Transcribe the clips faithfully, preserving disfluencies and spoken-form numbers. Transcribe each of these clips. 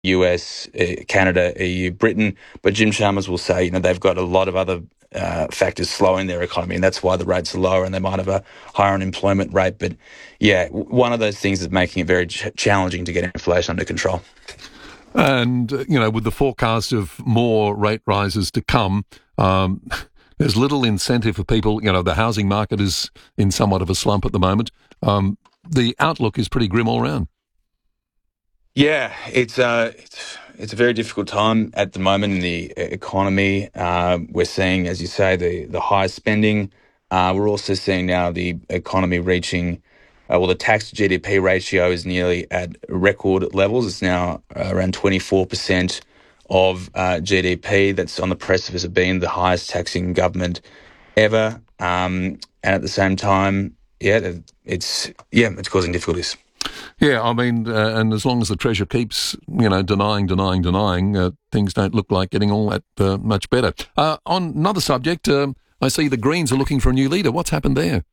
U S, uh, Canada, E U, Britain. But Jim Chalmers will say, you know, they've got a lot of other uh, factors slowing their economy, and that's why the rates are lower, and they might have a higher unemployment rate. But yeah, one of those things is making it very ch- challenging to get inflation under control. And, uh, you know, with the forecast of more rate rises to come, um, there's little incentive for people. You know, the housing market is in somewhat of a slump at the moment. Um, the outlook is pretty grim all round. Yeah, it's uh, it's, it's a very difficult time at the moment in the e- economy. Uh, we're seeing, as you say, the the high spending. Uh, we're also seeing now the economy reaching, uh, well, the tax to G D P ratio is nearly at record levels. It's now uh, around twenty-four percent of uh, G D P. That's on the precipice of being the highest taxing government ever. Um, and at the same time, yeah, it's yeah, it's causing difficulties. Yeah, I mean, uh, and as long as the Treasurer keeps, you know, denying, denying, denying, uh, things don't look like getting all that uh, much better. Uh, on another subject, um, I see the Greens are looking for a new leader. What's happened there?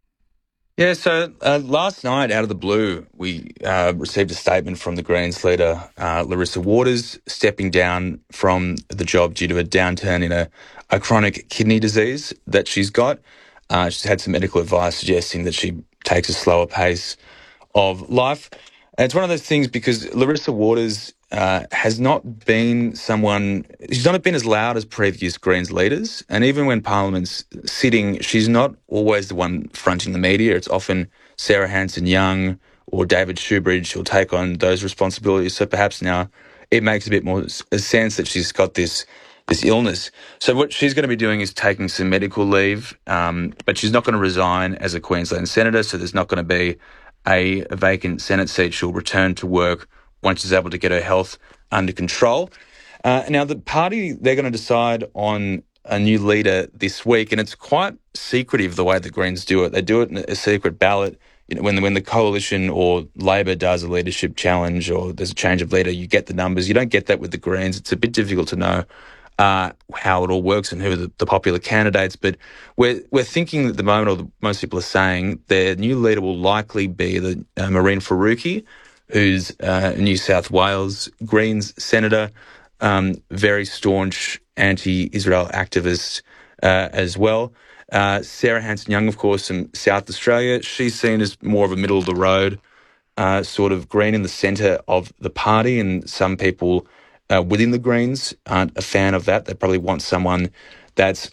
Yeah, so uh, last night, out of the blue, we uh, received a statement from the Greens leader, uh, Larissa Waters, stepping down from the job due to a downturn in a, a chronic kidney disease that she's got. Uh, she's had some medical advice suggesting that she takes a slower pace of life. And it's one of those things because Larissa Waters uh, has not been someone, she's not been as loud as previous Greens leaders. And even when Parliament's sitting, she's not always the one fronting the media. It's often Sarah Hanson-Young or David Shoebridge who'll take on those responsibilities. So perhaps now it makes a bit more sense that she's got this this illness. So what she's going to be doing is taking some medical leave, um, but she's not going to resign as a Queensland senator. So there's not going to be a vacant Senate seat. She'll return to work once she's able to get her health under control. Uh, now, the party, they're going to decide on a new leader this week, and it's quite secretive the way the Greens do it. They do it in a secret ballot. You know, when the, when the coalition or Labor does a leadership challenge or there's a change of leader, you get the numbers. You don't get that with the Greens. It's a bit difficult to know uh, how it all works and who are the, the popular candidates. But we're we're thinking at the moment, or the, most people are saying, their new leader will likely be the uh, Mehreen Faruqi, who's uh, a New South Wales Greens senator, um, very staunch anti-Israel activist uh, as well. Uh, Sarah Hanson-Young, of course, from South Australia. She's seen as more of a middle-of-the-road uh, sort of Green in the centre of the party, and some people uh, within the Greens aren't a fan of that. They probably want someone that's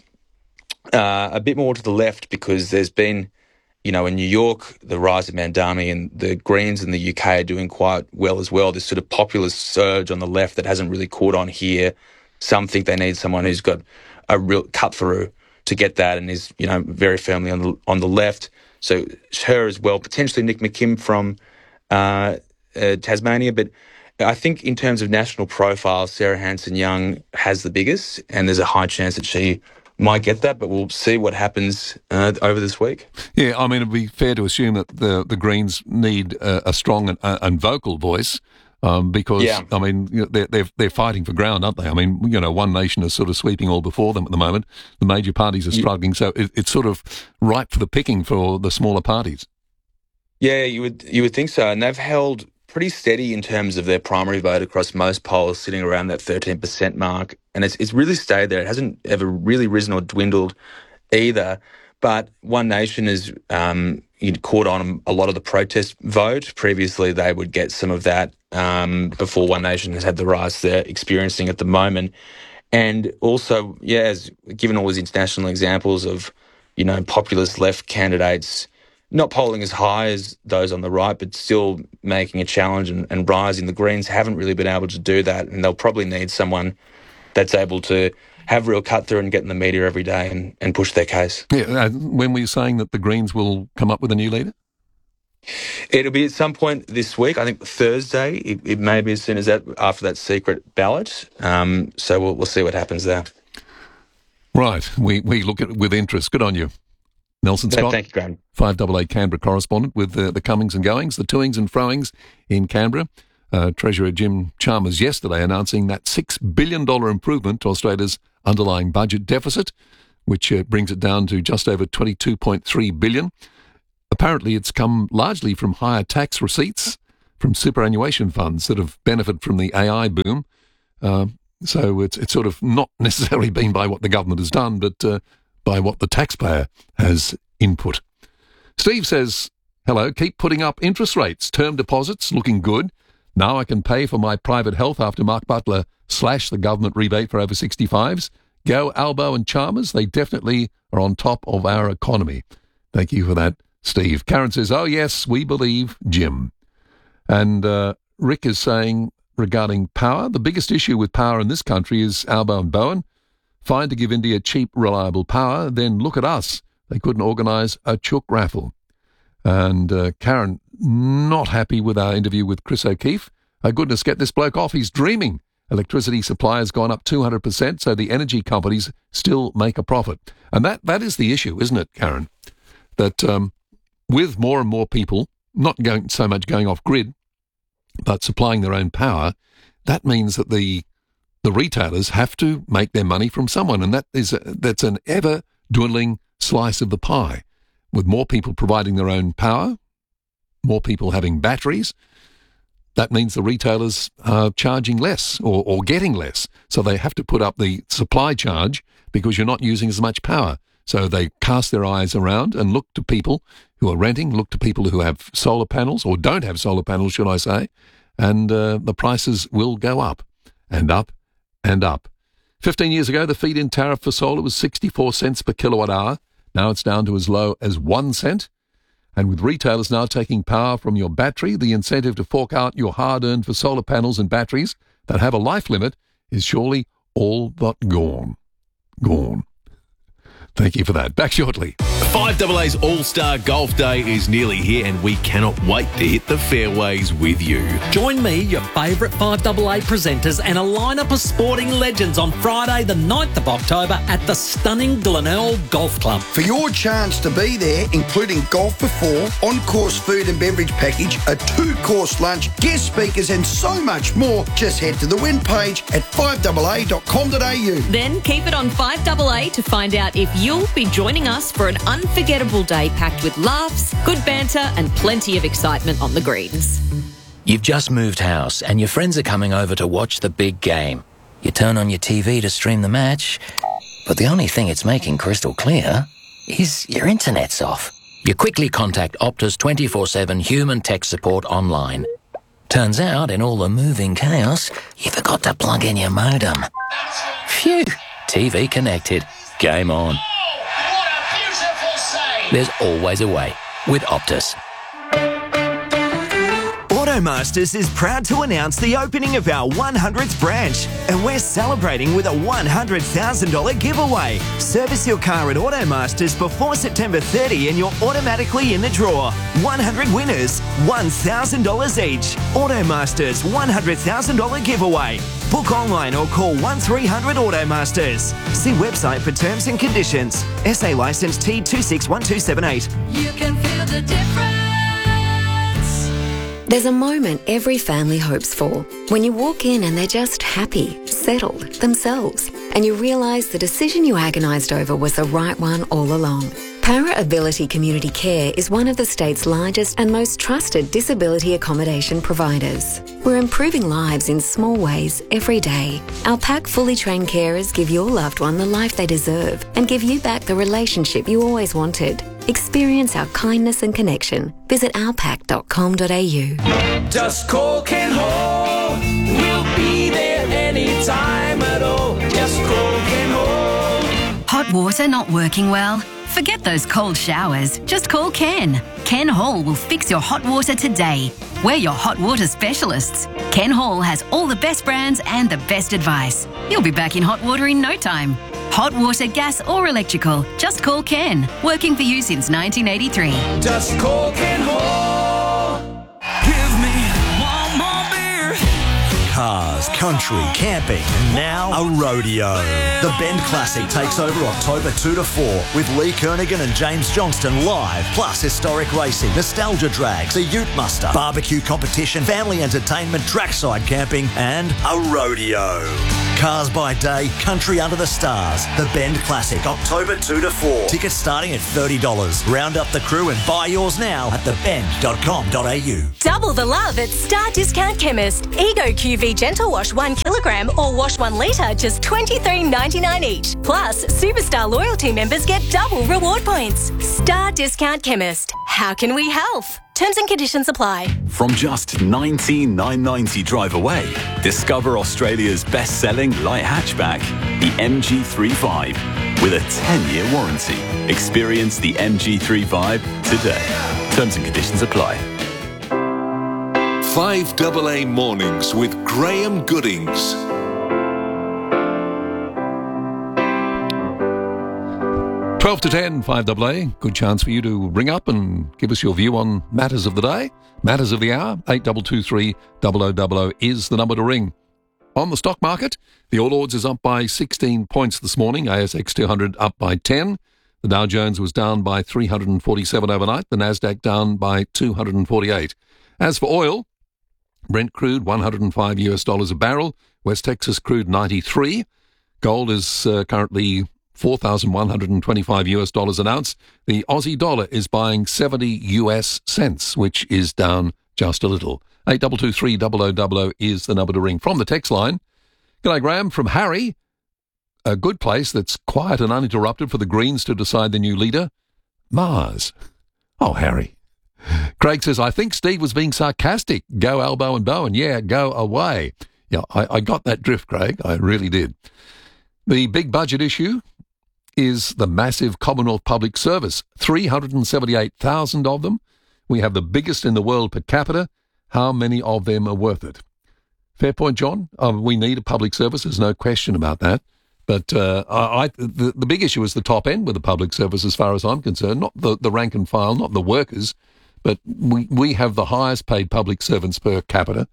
uh, a bit more to the left because there's been, you know, in New York, the rise of Mandami, and the Greens in the U K are doing quite well as well. This sort of populist surge on the left that hasn't really caught on here. Some think they need someone who's got a real cut through to get that and is, you know, very firmly on the on the left. So her as well, potentially Nick McKim from uh, uh, Tasmania. But I think in terms of national profile, Sarah Hanson-Young has the biggest, and there's a high chance that she might get that, but we'll see what happens uh, over this week. Yeah, I mean, it'd be fair to assume that the the Greens need a, a strong and, uh, and vocal voice. Um, because, Yeah. I mean, you know, they're, they're, they're fighting for ground, aren't they? I mean, you know, One Nation is sort of sweeping all before them at the moment. The major parties are struggling, so it, it's sort of ripe for the picking for the smaller parties. Yeah, you would you would think so. And they've held pretty steady in terms of their primary vote across most polls, sitting around that thirteen percent mark. And it's it's really stayed there. It hasn't ever really risen or dwindled either. But One Nation has um, you'd caught on a lot of the protest vote. Previously, they would get some of that um, before One Nation has had the rise they're experiencing at the moment. And also, yeah, as given all these international examples of, you know, populist left candidates not polling as high as those on the right, but still making a challenge and, and rising. The Greens haven't really been able to do that, and they'll probably need someone that's able to have real cut through and get in the media every day and, and push their case. Yeah, uh, when were you saying that the Greens will come up with a new leader? It'll be at some point this week. I think Thursday. It, it may be as soon as that, after that secret ballot. Um, so we'll, we'll see what happens there. Right, we, we look at it with interest. Good on you. Nelson Scott, Thank you, Graham. five A A Canberra correspondent with uh, the comings and goings, the toings and froings in Canberra. Uh, Treasurer Jim Chalmers yesterday announcing that six billion dollars improvement to Australia's underlying budget deficit, which uh, brings it down to just over twenty-two point three billion dollars. Apparently it's come largely from higher tax receipts from superannuation funds that have benefited from the A I boom. Uh, so it's it's sort of not necessarily been by what the government has done, but uh, by what the taxpayer has input. Steve says, hello, keep putting up interest rates. Term deposits looking good. Now I can pay for my private health after Mark Butler slashed the government rebate for over sixty-fives. Go Albo and Chalmers. They definitely are on top of our economy. Thank you for that, Steve. Karen says, oh, yes, we believe Jim. And uh, Rick is saying, regarding power, the biggest issue with power in this country is Albo and Bowen. Fine to give India cheap, reliable power, then look at us. They couldn't organise a chook raffle. And uh, Karen, not happy with our interview with Chris O'Keefe. Oh, goodness, get this bloke off. He's dreaming. Electricity supply has gone up two hundred percent, so the energy companies still make a profit. And that, that is the issue, isn't it, Karen? That um, with more and more people, not going so much going off grid, but supplying their own power, that means that the the retailers have to make their money from someone, and that is a, that's an ever dwindling slice of the pie. With more people providing their own power, more people having batteries, that means the retailers are charging less or, or getting less. So they have to put up the supply charge because you're not using as much power. So they cast their eyes around and look to people who are renting, look to people who have solar panels or don't have solar panels, should I say, and uh, the prices will go up and up and up. Fifteen years ago, the feed-in tariff for solar was sixty-four cents per kilowatt hour. Now it's down to as low as one cent. And with retailers now taking power from your battery, the incentive to fork out your hard-earned for solar panels and batteries that have a life limit is surely all but gone. Gone. Thank you for that. Back shortly. five A A's All-Star Golf Day is nearly here and we cannot wait to hit the fairways with you. Join me, your favourite five A A presenters and a lineup of sporting legends on Friday the ninth of October at the stunning Glenelg Golf Club. For your chance to be there, including golf for four, on-course food and beverage package, a two-course lunch, guest speakers and so much more, just head to the win page at five A A dot com dot a u. Then keep it on five A A to find out if you'll be joining us for an unforgettable day packed with laughs, good banter and plenty of excitement on the greens. You've just moved house and your friends are coming over to watch the big game. You turn on your T V to stream the match, but the only thing it's making crystal clear is your internet's off. You quickly contact Optus twenty-four seven human tech support online. Turns out, in all the moving chaos, you forgot to plug in your modem. Phew! T V connected. Game on. There's always a way with Optus. Automasters is proud to announce the opening of our one hundredth branch, and we're celebrating with a one hundred thousand dollars giveaway. Service your car at Automasters before September thirtieth and you're automatically in the draw. one hundred winners, one thousand dollars each. Automasters one hundred thousand dollars giveaway. Book online or call one three hundred Automasters. See website for terms and conditions. S A licence T two six one two seven eight. You can feel the difference. There's a moment every family hopes for. When you walk in and they're just happy, settled, themselves, and you realise the decision you agonised over was the right one all along. Para Ability Community Care is one of the state's largest and most trusted disability accommodation providers. We're improving lives in small ways every day. Our P A C fully trained carers give your loved one the life they deserve and give you back the relationship you always wanted. Experience our kindness and connection. Visit alpac dot com dot a u. Just call Ken Hall. We'll be there anytime at all. Just call Ken Hall. Hot water not working well? Forget those cold showers. Just call Ken. Ken Hall will fix your hot water today. We're your hot water specialists. Ken Hall has all the best brands and the best advice. You'll be back in hot water in no time. Hot water, gas or electrical. Just call Ken. Working for you since nineteen eighty-three. Just call Ken Hall. Give me one more beer. Cars, country, camping, and now a rodeo. The Bend Classic takes over October second to fourth with Lee Kernaghan and James Johnston live, plus historic racing, nostalgia drags, a ute muster, barbecue competition, family entertainment, trackside camping, and a rodeo. Cars by day, country under the stars. The Bend Classic, October two to four. Tickets starting at thirty dollars. Round up the crew and buy yours now at the bend dot com dot a u. Double the love at Star Discount Chemist. Ego Q V Gentle Wash one kilogram or wash one litre, just twenty-three ninety-nine each. Plus, Superstar loyalty members get double reward points. Star Discount Chemist. How can we help? Terms and conditions apply. From just nineteen thousand nine hundred ninety dollars drive away, discover Australia's best-selling light hatchback, the M G three Vibe, with a ten-year warranty. Experience the M G three Vibe today. Terms and conditions apply. five double A Mornings with Graham Goodings. twelve to ten, five double A. Good chance for you to ring up and give us your view on matters of the day, matters of the hour. eight two two three, double oh double oh is the number to ring. On the stock market, the All Ords is up by sixteen points this morning. A S X two hundred up by ten. The Dow Jones was down by three hundred forty-seven overnight. The Nasdaq down by two hundred forty-eight. As for oil, Brent crude one hundred five US dollars a barrel. West Texas crude ninety-three. Gold is uh, currently four thousand one hundred twenty-five US dollars an ounce. The Aussie dollar is buying seventy US cents, which is down just a little. eight two two three, double oh double oh is the number to ring. From the text line, g'day Graham, from Harry. A good place that's quiet and uninterrupted for the Greens to decide the new leader. Mars. Oh, Harry. Craig says, I think Steve was being sarcastic. Go Albo and Bowen. Yeah, go away. Yeah, I, I got that drift, Craig. I really did. The big budget issue is the massive Commonwealth Public Service. three hundred seventy-eight thousand of them. We have the biggest in the world per capita. How many of them are worth it? Fair point, John. Uh, we need a public service. There's no question about that. But uh, I, I, the, the big issue is the top end with the public service as far as I'm concerned, not the, the rank and file, not the workers, but we, we have the highest paid public servants per capita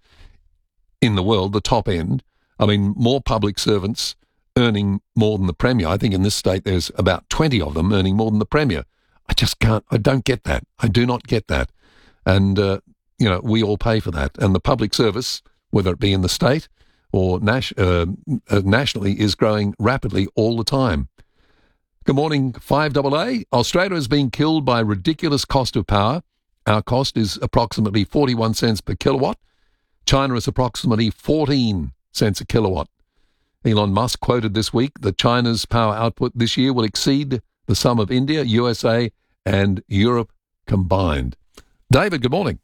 in the world, the top end. I mean, more public servants earning more than the Premier. I think in this state there's about twenty of them earning more than the Premier. I just can't, I don't get that. I do not get that. And, uh, you know, we all pay for that. And the public service, whether it be in the state or nas- uh, uh, nationally, is growing rapidly all the time. Good morning, five double A. Australia is being killed by ridiculous cost of power. Our cost is approximately forty-one cents per kilowatt. China is approximately fourteen cents a kilowatt. Elon Musk quoted this week that China's power output this year will exceed the sum of India, U S A and Europe combined. David, good morning.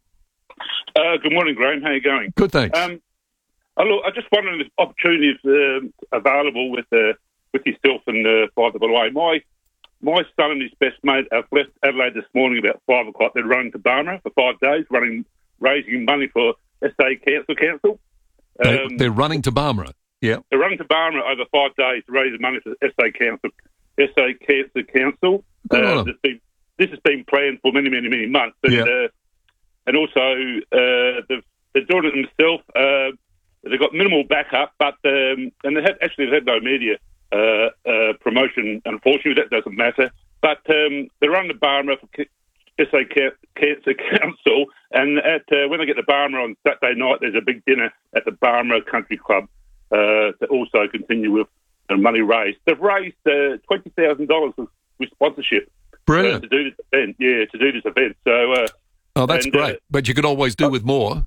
Uh, good morning, Graham. How are you going? Good, thanks. Um, oh, look, I just wondering if opportunities um available with uh, with yourself and uh, five double A. My my son and his best mate have left Adelaide this morning about five o'clock. They're running to Barmera for five days, running raising money for S A Council Council. They, Um, they're running to Barmera. Yeah. They're running to Barmera over five days to raise money for S A Council. S A Cancer Council. Uh, this, been, this has been planned for many, many, many months. And, Yeah. uh, and also, uh, they've, they're doing it themselves. Uh, they've got minimal backup, but um, and they had actually they had no media uh, uh, promotion. Unfortunately, that doesn't matter. But um, they're running to Barmera for S A Cancer Council, and at uh, when they get to Barmera on Saturday night, there's a big dinner at the Barmera Country Club uh, to also continue with the money raised. They've raised uh, twenty thousand dollars with, with sponsorship. Brilliant. Uh, to do this event, yeah, to do this event. So, uh, Oh, that's and, great. uh, But you could always do with more.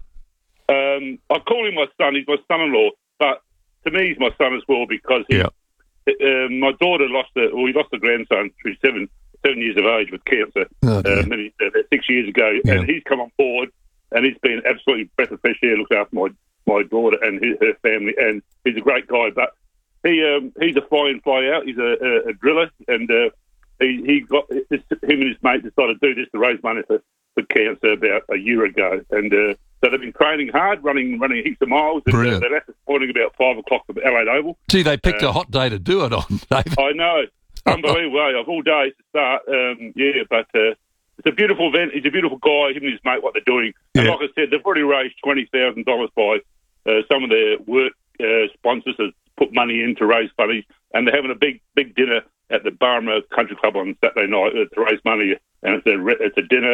Um, I call him my son. He's my son-in-law, but to me, he's my son as well because he, Yeah. uh, my daughter lost a, well, we lost a grandson who's seven, seven years of age with cancer Oh, dear. uh, many, uh, six years ago, Yeah. and he's come on board, and he's been absolutely breath of fresh air, looks after my my daughter and his, her family, and he's a great guy. But he um, he's a fly in, fly out. He's a, a, a driller, and uh, he he got his, him and his mate decided to do this to raise money for, for cancer about a year ago, and uh, so they've been training hard, running running heaps of miles. And, uh, Brilliant. they left this morning about five o'clock from Adelaide Oval. Gee, they picked Uh, a hot day to do it on, David. I know, unbelievable. eh? Of all days to start, um, yeah, but. Uh, It's a beautiful event. He's a beautiful guy. Him and his mate, what they're doing. And Yeah. like I said, they've already raised twenty thousand dollars by uh, some of their work uh, sponsors have put money in to raise money. And they're having a big, big dinner at the Barmera Country Club on Saturday night uh, to raise money. And it's a, re- it's a dinner.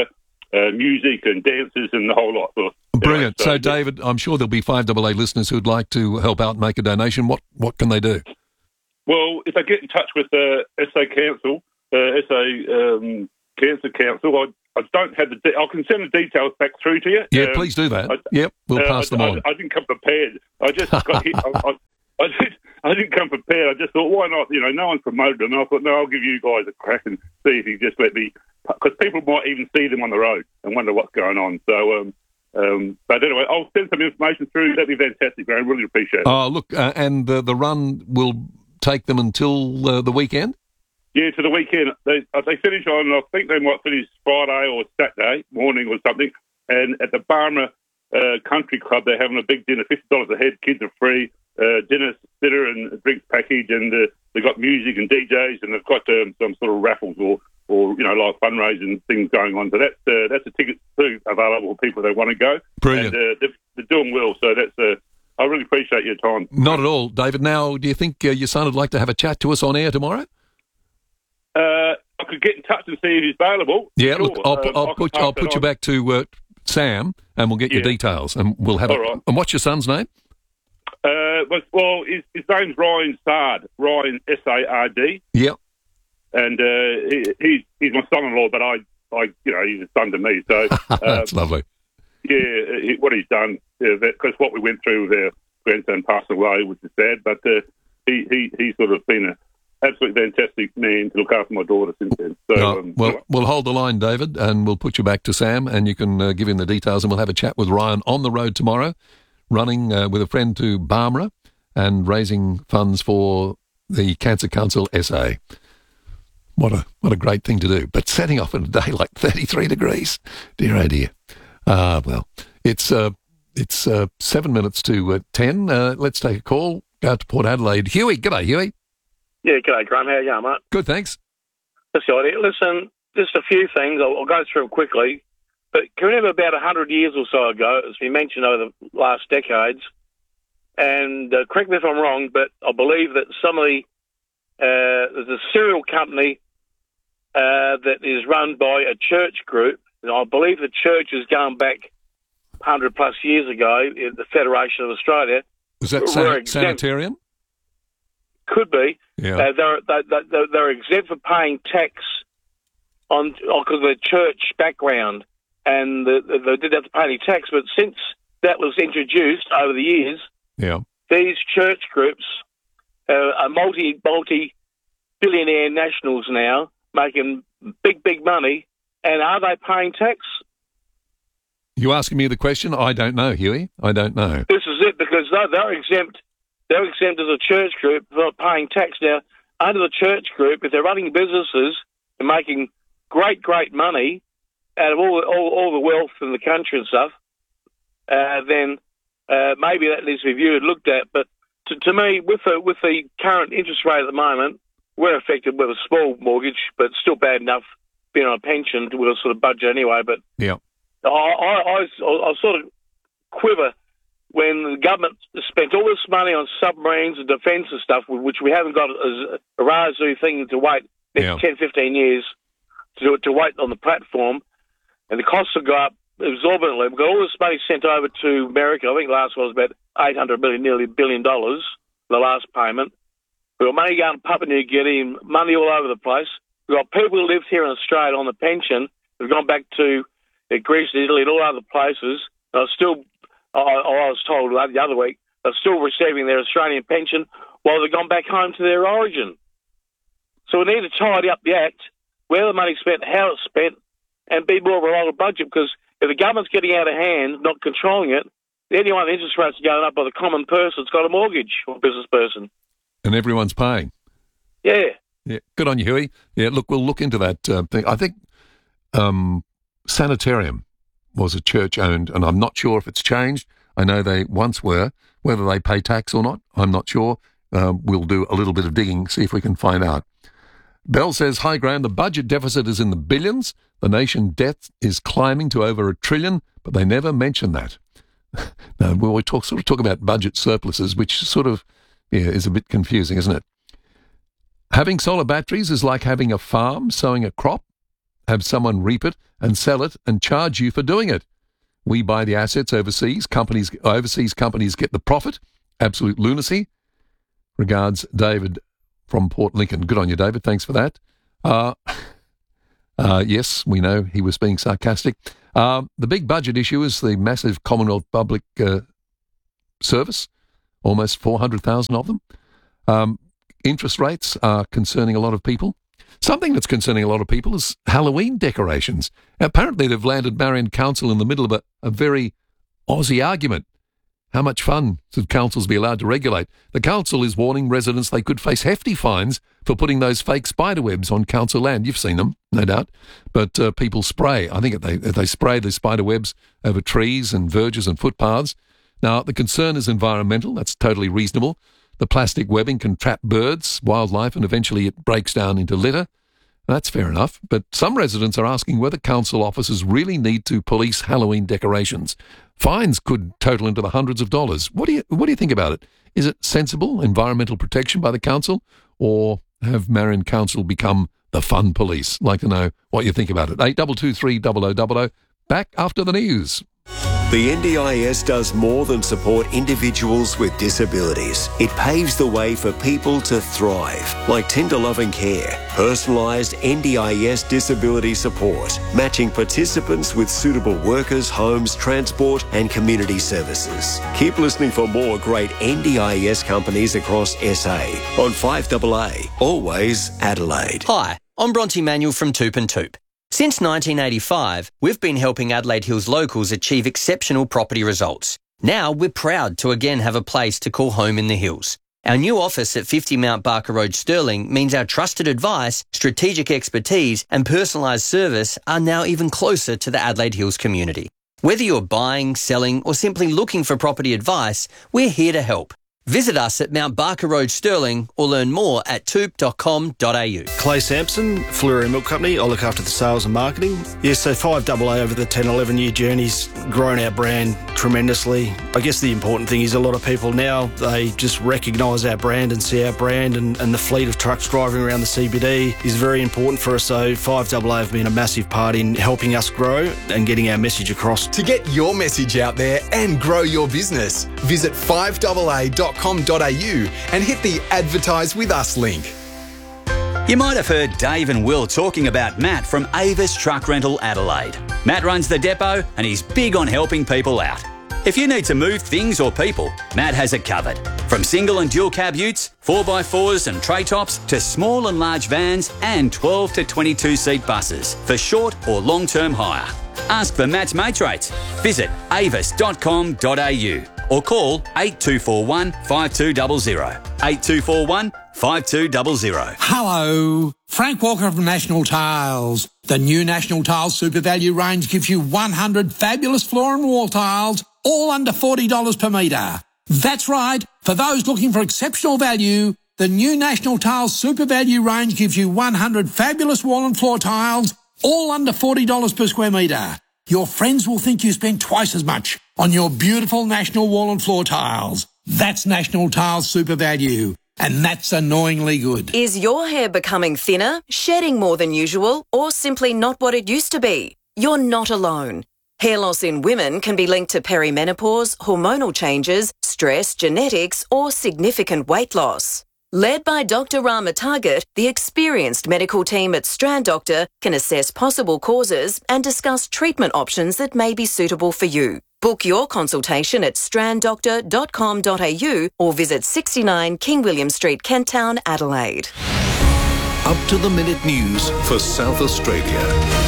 uh, music and dances and the whole lot. So, Brilliant. you So, know, David, I'm sure there'll be five A A listeners who'd like to help out and make a donation. What what can they do? Well, if they get in touch with the S A Council, uh, S A um, Cancer Council, I, I don't have the. De- I can send the details back through to you. Yeah, Um, please do that. I, yep, we'll uh, pass I, them I, on. I didn't come prepared. I just got hit. I, I, I, did, I didn't come prepared. I just thought, why not? You know, no one promoted them. And I thought, no, I'll give you guys a crack and see if you just let me, because people might even see them on the road and wonder what's going on. So, um, um, but anyway, I'll send some information through. That'd be fantastic, Graham. Really appreciate it. Oh, look, uh, and the the run will take them until uh, the weekend? Yeah, to the weekend. They uh, they finish on, I think they might finish Friday or Saturday morning or something. And at the Barmah uh, Country Club, they're having a big dinner, fifty dollars a head, kids are free, uh, dinner, dinner and drinks package, and uh, they've got music and D Js, and they've got um, some sort of raffles or, or, you know, like fundraising things going on. So that's, uh, that's a ticket too available for people that want to go. Brilliant. And uh, they're, they're doing well, so that's... Uh, I really appreciate your time. Not at all, David. Now, do you think uh, your son would like to have a chat to us on air tomorrow? Uh, I could get in touch and see if he's available. Yeah, Sure. look, I'll, Um, I'll I put can I'll pass put that you on. back to uh, Sam, and we'll get your Yeah. details, and we'll have All a. right. And what's your son's name? Uh, well, well, his, his name's Ryan Sard, Ryan S A R D, Yep. and uh, he, he's he's my son-in-law, but I, I, you know, he's a son to me. So uh, That's lovely. yeah, he, what he's done, because what we went through with our grandson passing away, which is sad, but uh, he he he's sort of been a absolutely fantastic man to look after my daughter since then. So No, um, well, we'll hold the line, David, and we'll put you back to Sam, and you can uh, give him the details, and we'll have a chat with Ryan on the road tomorrow, running uh, with a friend to Barmah and raising funds for the Cancer Council S A. What a what a great thing to do. But setting off in a day like thirty-three degrees, dear oh dear. Ah, well, it's uh, it's uh, seven minutes to uh, ten. Uh, let's take a call. Go out to Port Adelaide. Huey, g'day, Huey. Yeah, g'day, Graham. How you going, mate? Good, thanks. That's the idea. Listen, just a few things. I'll, I'll go through them quickly. But can you remember about one hundred years or so ago, it's been mentioned over the last decades, and uh, correct me if I'm wrong, but I believe that some of the, uh, there's a cereal company uh, that is run by a church group, and I believe the church is going back one hundred plus years ago, in the Federation of Australia. Was that were san- exempt- sanitarium? Could be. Yeah. Uh, they're, they're, they're, they're exempt for paying tax on because of their church background, and the, the, they didn't have to pay any tax. But since that was introduced over the years, Yeah. these church groups uh, are multi multi billionaire nationals now, making big big money. And are they paying tax? You asking me the question? I don't know, Huey. I don't know. This is it, because they're, they're exempt. They're exempt as a church group for not paying tax. Now, under the church group, if they're running businesses and making great, great money out of all all, all the wealth in the country and stuff, uh, then uh, maybe that needs to be viewed, looked at. But to, to me, with the with the current interest rate at the moment, we're affected with a small mortgage, but still bad enough being on a pension with a sort of budget anyway. But Yeah. I, I, I, I sort of quiver when the government spent all this money on submarines and defence and stuff, which we haven't got as a razoo thing to wait next Yeah. ten, fifteen years to, to wait on the platform, and the costs will go up exorbitantly. We've got all this money sent over to America. I think last one was about eight hundred million, nearly a billion dollars, the last payment. We've got money going to Papua New Guinea, money all over the place. We've got people who lived here in Australia on the pension who've gone back to uh, Greece, Italy, and all other places. And I still, I, I was told the other week, they're still receiving their Australian pension while they've gone back home to their origin. So we need to tidy up the act, where the money's spent, how it's spent, and be more of a reliable budget, because if the government's getting out of hand, not controlling it, anyone interest rates are going up by the common person that's got a mortgage or business person. And everyone's paying. Yeah. Yeah, good on you, Huey. Yeah, look, we'll look into that uh, thing. I think um, Sanitarium was a church-owned, and I'm not sure if it's changed. I know they once were. Whether they pay tax or not, I'm not sure. Uh, we'll do a little bit of digging, see if we can find out. Bell says, hi, Graham, the budget deficit is in the billions. The nation debt is climbing to over a trillion, but they never mention that. No, we talk, sort of talk about budget surpluses, which sort of yeah, is a bit confusing, isn't it? Having solar batteries is like having a farm sowing a crop, have someone reap it and sell it and charge you for doing it. We buy the assets overseas. Companies, overseas companies get the profit. Absolute lunacy. Regards, David from Port Lincoln. Good on you, David. Thanks for that. Uh, uh, yes, we know he was being sarcastic. Uh, the big budget issue is the massive Commonwealth Public uh, Service, almost four hundred thousand of them. Um, interest rates are concerning a lot of people. Something that's concerning a lot of people is Halloween decorations. Apparently they've landed Marion Council in the middle of a, a very Aussie argument. How much fun should councils be allowed to regulate? The council is warning residents they could face hefty fines for putting those fake spider webs on council land. You've seen them, no doubt. But uh, people spray. I think if they, if they spray the spider webs over trees and verges and footpaths. Now, the concern is environmental. That's totally reasonable. The plastic webbing can trap birds, wildlife, and eventually it breaks down into litter. That's fair enough. But some residents are asking whether council officers really need to police Halloween decorations. Fines could total into the hundreds of dollars. What do you what do you think about it? Is it sensible environmental protection by the council, or have Marion Council become the fun police? Like to know what you think about it. eight two two three double oh double oh. Back after the news. The N D I S does more than support individuals with disabilities. It paves the way for people to thrive, like tender loving care, personalised N D I S disability support, matching participants with suitable workers, homes, transport and community services. Keep listening for more great N D I S companies across S A on five A A, always Adelaide. Hi, I'm Bronte Manuel from Toop and Toop. Since nineteen eighty-five, we've been helping Adelaide Hills locals achieve exceptional property results. Now we're proud to again have a place to call home in the hills. Our new office at fifty Mount Barker Road, Stirling, means our trusted advice, strategic expertise and personalised service are now even closer to the Adelaide Hills community. Whether you're buying, selling or simply looking for property advice, we're here to help. Visit us at Mount Barker Road, Stirling, or learn more at toop dot com dot a u. Clay Sampson, Fleury Milk Company. I look after the sales and marketing. Yeah, so five A A over the ten, eleven year journey's grown our brand tremendously. I guess the important thing is a lot of people now, they just recognise our brand and see our brand, and, and the fleet of trucks driving around the C B D is very important for us. So five A A have been a massive part in helping us grow and getting our message across. To get your message out there and grow your business, visit five A A dot com dot a u and hit the Advertise With Us link. You might have heard Dave and Will talking about Matt from Avis Truck Rental Adelaide. Matt runs the depot and he's big on helping people out. If you need to move things or people, Matt has it covered. From single and dual cab utes, four by fours and tray tops, to small and large vans and twelve to twenty-two seat buses for short or long-term hire. Ask for Matt's mate rates. Visit avis dot com dot a u or call eight two four one, five two zero zero. eight two four one, five two zero zero. Hello, Frank Walker from National Tiles. The new National Tiles Super Value range gives you one hundred fabulous floor and wall tiles, all under forty dollars per metre. That's right, for those looking for exceptional value, the new National Tiles Super Value range gives you one hundred fabulous wall and floor tiles, all under forty dollars per square metre. Your friends will think you spent twice as much on your beautiful National wall and floor tiles. That's National Tiles Super Value, and that's annoyingly good. Is your hair becoming thinner, shedding more than usual, or simply not what it used to be? You're not alone. Hair loss in women can be linked to perimenopause, hormonal changes, stress, genetics, or significant weight loss. Led by Doctor Rama Target, the experienced medical team at Strand Doctor can assess possible causes and discuss treatment options that may be suitable for you. Book your consultation at strand doctor dot com dot a u or visit sixty-nine King William Street, Kent Town, Adelaide. Up to the minute news for South Australia.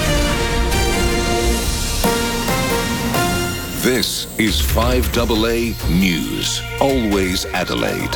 This is five A A News, always Adelaide.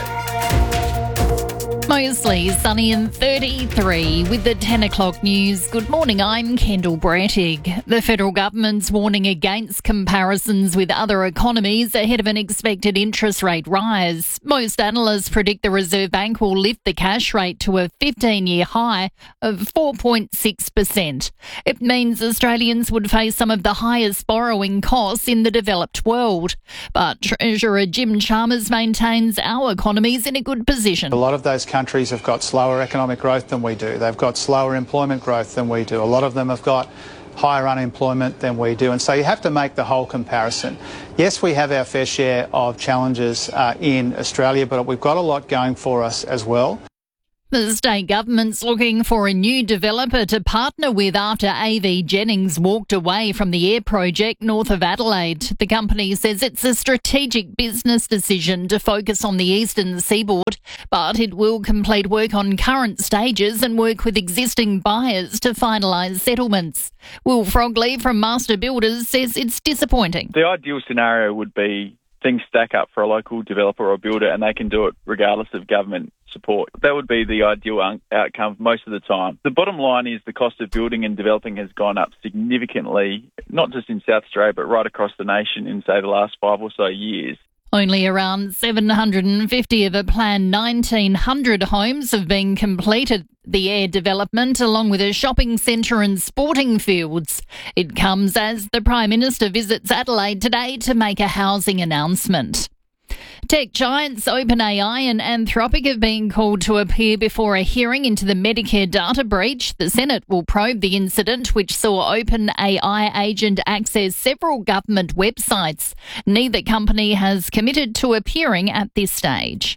Mostly sunny and thirty-three with the ten o'clock news. Good morning, I'm Kendall Brettig. The federal government's warning against comparisons with other economies ahead of an expected interest rate rise. Most analysts predict the Reserve Bank will lift the cash rate to a fifteen-year high of four point six percent. It means Australians would face some of the highest borrowing costs in the developed world. But Treasurer Jim Chalmers maintains our economy's in a good position. A lot of those countries have got slower economic growth than we do. They've got slower employment growth than we do. A lot of them have got higher unemployment than we do. And so you have to make the whole comparison. Yes, we have our fair share of challenges uh, in Australia, but we've got a lot going for us as well. The state government's looking for a new developer to partner with after A V Jennings walked away from the air project north of Adelaide. The company says it's a strategic business decision to focus on the eastern seaboard, but it will complete work on current stages and work with existing buyers to finalise settlements. Will Frogley from Master Builders says it's disappointing. The ideal scenario would be things stack up for a local developer or builder and they can do it regardless of government support. That would be the ideal un- outcome most of the time. The bottom line is the cost of building and developing has gone up significantly, not just in South Australia, but right across the nation in, say, the last five or so years. Only around seven hundred fifty of a planned nineteen hundred homes have been completed. The air development, along with a shopping centre and sporting fields. It comes as the Prime Minister visits Adelaide today to make a housing announcement. Tech giants OpenAI and Anthropic have been called to appear before a hearing into the Medicare data breach. The Senate will probe the incident, which saw OpenAI agent access several government websites. Neither company has committed to appearing at this stage.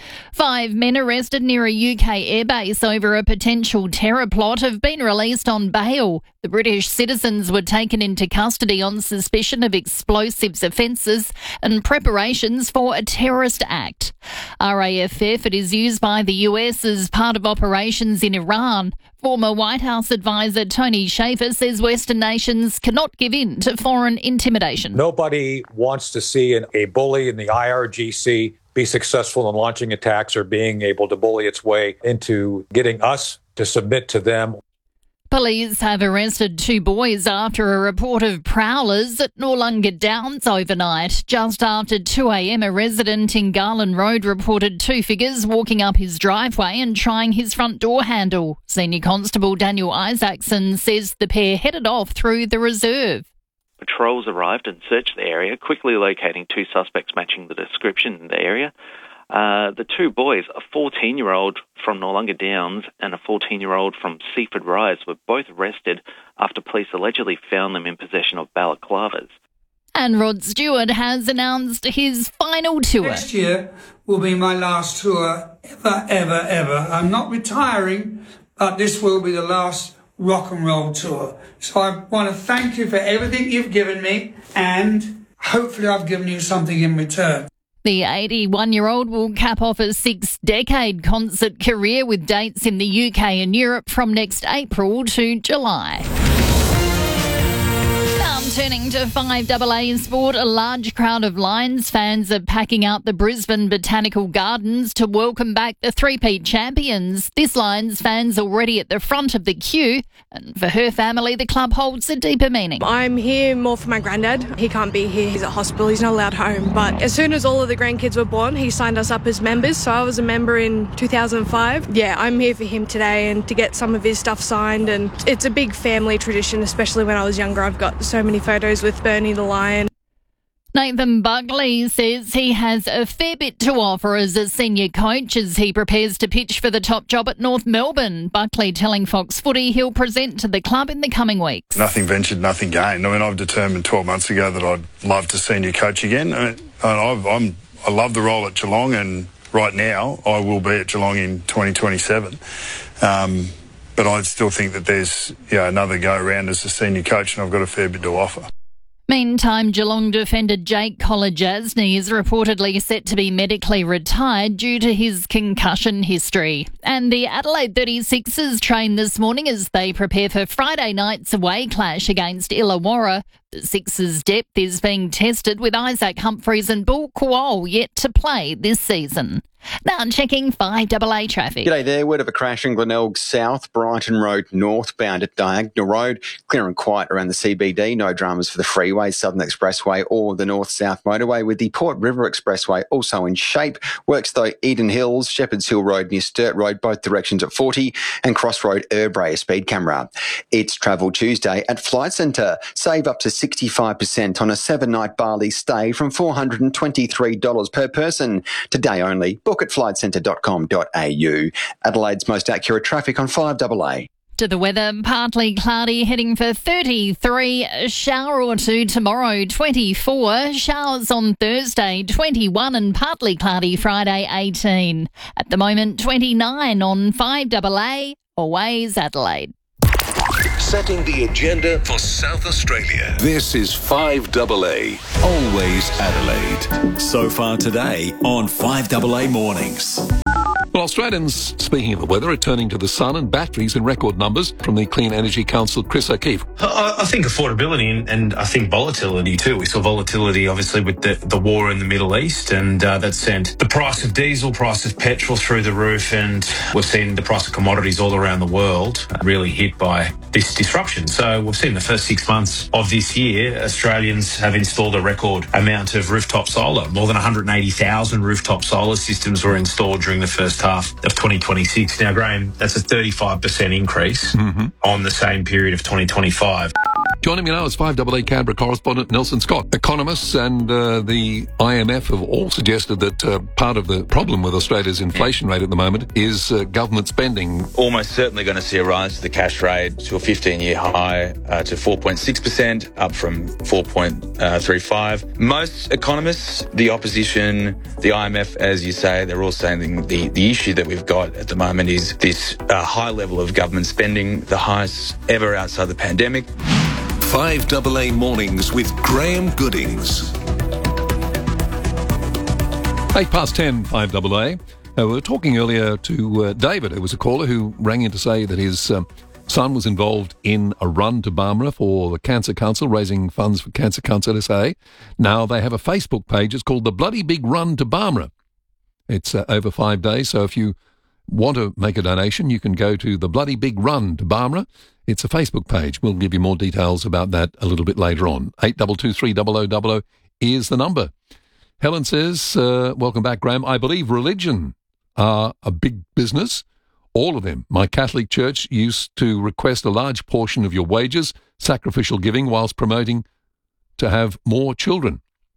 Five men arrested near a U K airbase over a potential terror plot have been released on bail. The British citizens were taken into custody on suspicion of explosives offences and preparations for a terrorist act. R A F effort is used by the U S as part of operations in Iran. Former White House advisor Tony Schaefer says Western nations cannot give in to foreign intimidation. Nobody wants to see an, a bully in the I R G C be successful in launching attacks or being able to bully its way into getting us to submit to them. Police have arrested two boys after a report of prowlers at Noarlunga Downs overnight. Just after two a.m, a resident in Garland Road reported two figures walking up his driveway and trying his front door handle. Senior Constable Daniel Isaacson says the pair headed off through the reserve. Patrols arrived and searched the area, quickly locating two suspects matching the description in the area. Uh, the two boys, a fourteen-year-old from Noarlunga Downs and a fourteen-year-old from Seaford Rise, were both arrested after police allegedly found them in possession of balaclavas. And Rod Stewart has announced his final tour. Next year will be my last tour ever, ever, ever. I'm not retiring, but this will be the last rock and roll tour. So I want to thank you for everything you've given me, and hopefully I've given you something in return. The eighty-one-year-old will cap off a six-decade concert career with dates in the U K and Europe from next April to July. Turning to five A A sport, a large crowd of Lions fans are packing out the Brisbane Botanical Gardens to welcome back the three-peat champions. This Lions fan's already at the front of the queue, and for her family, the club holds a deeper meaning. I'm here more for my granddad. He can't be here. He's at hospital. He's not allowed home. But as soon as all of the grandkids were born, he signed us up as members. So I was a member in two thousand five. Yeah, I'm here for him today and to get some of his stuff signed. And it's a big family tradition, especially when I was younger. I've got so many photos with Bernie the Lion. Nathan Buckley says he has a fair bit to offer as a senior coach as he prepares to pitch for the top job at North Melbourne. Buckley telling Fox Footy he'll present to the club in the coming weeks. Nothing ventured, nothing gained. I mean, I've determined twelve months ago that I'd love to senior coach again. I, mean, I've, I'm, I love the role at Geelong, and right now I will be at Geelong in twenty twenty-seven. Um, but I still think that there's you know, another go-around as a senior coach, and I've got a fair bit to offer. Meantime, Geelong defender Jake Kolodjasny is reportedly set to be medically retired due to his concussion history. And the Adelaide thirty-sixers train this morning as they prepare for Friday night's away clash against Illawarra. The Sixers' depth is being tested with Isaac Humphries and Bull Kuol yet to play this season. Now checking five A A traffic. G'day there. Word of a crash in Glenelg South, Brighton Road northbound at Diagonal Road. Clear and quiet around the C B D. No dramas for the freeway, Southern Expressway or the North-South Motorway, with the Port River Expressway also in shape. Works though Eden Hills, Shepherds Hill Road near Sturt Road, both directions at forty, and Crossroad Erbray, a speed camera. It's Travel Tuesday at Flight Centre. Save up to sixty-five percent on a seven-night Bali stay from four hundred twenty-three dollars per person. Today only. Book at flight centre dot com dot a u. Adelaide's most accurate traffic on five double A. To the weather, partly cloudy, heading for thirty-three, a shower or two tomorrow, twenty-four, showers on Thursday, twenty-one, and partly cloudy Friday, eighteen. At the moment, twenty-nine on five double A, always Adelaide. Setting the agenda for South Australia. This is five double A, always Adelaide. So far today on five double A Mornings. Well, Australians, speaking of the weather, are turning to the sun and batteries in record numbers. From the Clean Energy Council, Chris O'Keefe. I, I think affordability and, and I think volatility too. We saw volatility obviously with the, the war in the Middle East, and uh, that sent the price of diesel, price of petrol through the roof, and we've seen the price of commodities all around the world really hit by this disruption. So we've seen the first six months of this year, Australians have installed a record amount of rooftop solar. More than one hundred eighty thousand rooftop solar systems were installed during the first half of twenty twenty-six. Now, Graham, that's a thirty-five percent increase mm-hmm. on the same period of twenty twenty-five. Joining me now is five double A Canberra correspondent Nelson Scott. Economists and uh, the I M F have all suggested that uh, part of the problem with Australia's inflation rate at the moment is uh, government spending. Almost certainly going to see a rise to the cash rate to a fifteen-year high uh, to four point six percent, up from four point three five. Most economists, the opposition, the I M F, as you say, they're all saying the, the issue that we've got at the moment is this uh, high level of government spending, the highest ever outside the pandemic. five double A Mornings with Graham Goodings. Eight past ten, five double A. Uh, we were talking earlier to uh, David, who was a caller who rang in to say that his um, son was involved in a run to Barmera for the Cancer Council, raising funds for Cancer Council S A. Now they have a Facebook page. It's called The Bloody Big Run to Barmera. It's uh, over five days, so if you want to make a donation, you can go to The Bloody Big Run to Barmera. It's a Facebook page. We'll give you more details about that a little bit later on. eight two two three zero zero zero zero is the number. Helen says, uh, welcome back, Graham. I believe religion are a big business. All of them. My Catholic church used to request a large portion of your wages, sacrificial giving, whilst promoting to have more children.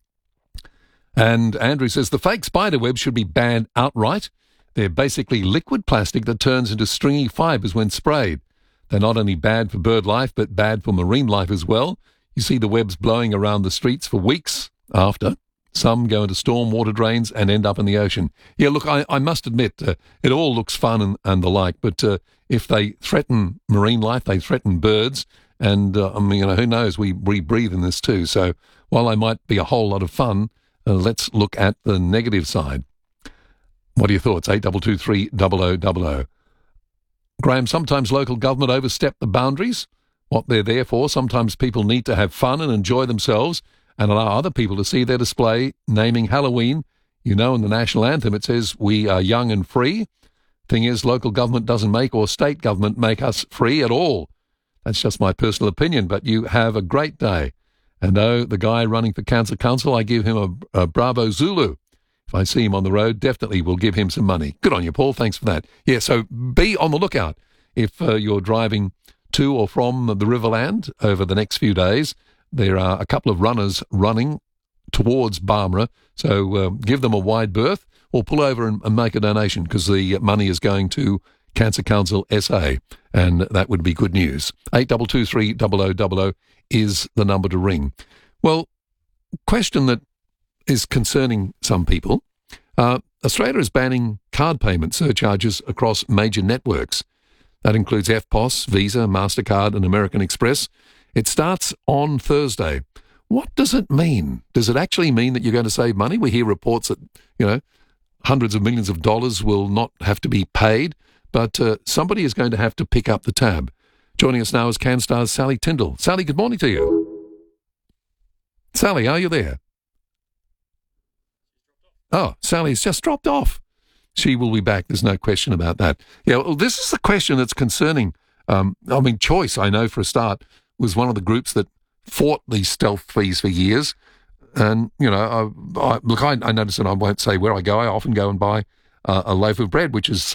And Andrew says, the fake spider webs should be banned outright. They're basically liquid plastic that turns into stringy fibres when sprayed. They're not only bad for bird life, but bad for marine life as well. You see the webs blowing around the streets for weeks after. Some go into storm water drains and end up in the ocean. Yeah, look, I, I must admit, uh, it all looks fun and, and the like, but uh, if they threaten marine life, they threaten birds, and uh, I mean, you know, who knows, we, we breathe in this too. So while they might be a whole lot of fun, uh, let's look at the negative side. What are your thoughts? eight two two three zero zero zero zero. Graham, sometimes local government overstep the boundaries, what they're there for. Sometimes people need to have fun and enjoy themselves and allow other people to see their display, naming Halloween. You know, in the national anthem, it says, we are young and free. Thing is, local government doesn't make, or state government make us free at all. That's just my personal opinion, but you have a great day. And oh, the guy running for Cancer Council, I give him a, a Bravo Zulu. If I see him on the road, definitely will give him some money. Good on you, Paul. Thanks for that. Yeah, so be on the lookout if uh, you're driving to or from the Riverland over the next few days. There are a couple of runners running towards Barmera, so uh, give them a wide berth or pull over and, and make a donation, because the money is going to Cancer Council S A, and that would be good news. eight two two three zero zero zero zero is the number to ring. Well, question that is concerning some people. Uh, Australia is banning card payment surcharges across major networks. That includes F P O S, Visa, MasterCard and American Express. It starts on Thursday. What does it mean? Does it actually mean that you're going to save money? We hear reports that, you know, hundreds of millions of dollars will not have to be paid, but uh, somebody is going to have to pick up the tab. Joining us now is CanStar's Sally Tyndall. Sally, good morning to you. Sally, are you there? Oh, Sally's just dropped off. She will be back. There's no question about that. Yeah, well, this is the question that's concerning. Um, I mean, Choice, I know for a start, was one of the groups that fought these stealth fees for years. And, you know, I, I, look, I, I notice, and I won't say where I go, I often go and buy uh, a loaf of bread, which is